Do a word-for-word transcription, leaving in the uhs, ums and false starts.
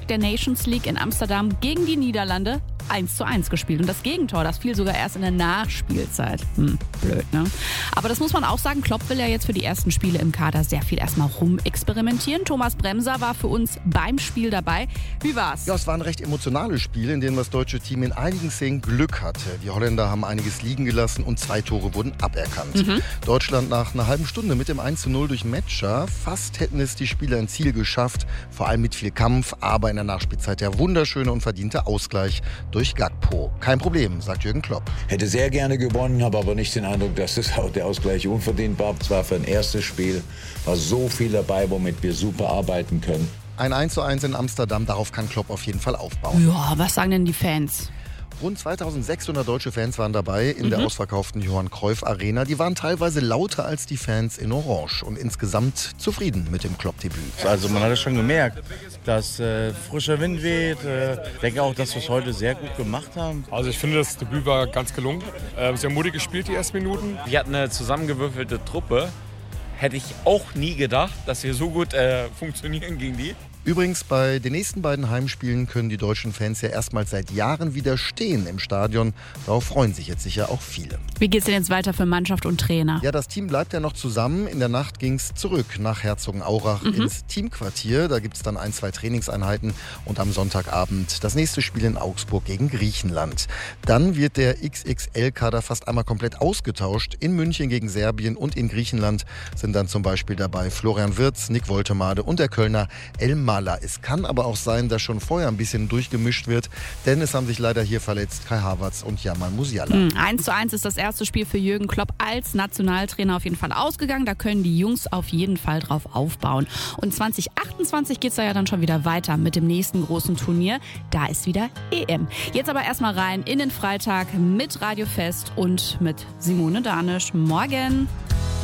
der Nations League in Amsterdam gegen die Niederlande eins zu eins gespielt. Und das Gegentor, das fiel sogar erst in der Nachspielzeit. Hm, blöd, ne? Aber das muss man auch sagen, Klopp will ja jetzt für die ersten Spiele im Kader sehr viel erstmal rumexperimentieren. Thomas Bremser war für uns beim Spiel dabei. Wie war's? Ja, es war ein recht emotionales Spiel, in dem das deutsche Team in einigen Szenen Glück hatte. Die Holländer haben einiges liegen gelassen und zwei Tore wurden aberkannt. Mhm. Deutschland nach einer halben Stunde mit dem eins zu null durch Metscher. Fast hätten es die Spieler ins Ziel geschafft, vor allem mit viel Kampf, aber in der Nachspielzeit der wunderschöne und verdiente Ausgleich durch Gakpo. Kein Problem, sagt Jürgen Klopp. Hätte sehr gerne gewonnen, habe aber nicht den Eindruck, dass das auch der Ausgleich unverdient war. Es war für ein erstes Spiel, war so viel dabei, womit wir super arbeiten können. Ein eins zu eins in Amsterdam, darauf kann Klopp auf jeden Fall aufbauen. Ja, was sagen denn die Fans? Rund zweitausendsechshundert deutsche Fans waren dabei in mhm. der ausverkauften Johann Cruyff Arena. Die waren teilweise lauter als die Fans in Orange und insgesamt zufrieden mit dem Klopp-Debüt. Also man hat es schon gemerkt, dass äh, frischer Wind weht. Äh, ich denke auch, dass wir es heute sehr gut gemacht haben. Also ich finde, das Debüt war ganz gelungen. Äh, sehr mutig gespielt, die ersten Minuten. Wir hatten eine zusammengewürfelte Truppe. Hätte ich auch nie gedacht, dass wir so gut äh, funktionieren gegen die. Übrigens, bei den nächsten beiden Heimspielen können die deutschen Fans ja erstmals seit Jahren wieder stehen im Stadion. Darauf freuen sich jetzt sicher auch viele. Wie geht's denn jetzt weiter für Mannschaft und Trainer? Ja, das Team bleibt ja noch zusammen. In der Nacht ging's zurück nach Herzogenaurach mhm. ins Teamquartier. Da gibt's dann ein, zwei Trainingseinheiten und am Sonntagabend das nächste Spiel in Augsburg gegen Griechenland. Dann wird der X X L-Kader fast einmal komplett ausgetauscht. In München gegen Serbien und in Griechenland sind dann zum Beispiel dabei Florian Wirtz, Nick Woltemade und der Kölner Elmar. Es kann aber auch sein, dass schon vorher ein bisschen durchgemischt wird, denn es haben sich leider hier verletzt Kai Havertz und Jamal Musiala. Mhm. eins zu eins ist das erste Spiel für Jürgen Klopp als Nationaltrainer auf jeden Fall ausgegangen. Da können die Jungs auf jeden Fall drauf aufbauen. Und zwanzig achtundzwanzig geht es da ja dann schon wieder weiter mit dem nächsten großen Turnier. Da ist wieder E M. Jetzt aber erstmal rein in den Freitag mit Radio Fest und mit Simone Danisch. Morgen!